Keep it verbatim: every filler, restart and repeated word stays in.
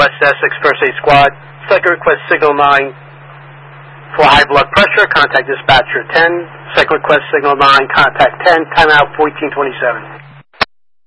West Essex First Aid Squad. Second request, signal nine for high blood pressure. Contact dispatcher ten. Second request, signal nine. Contact ten. Timeout fourteen twenty-seven.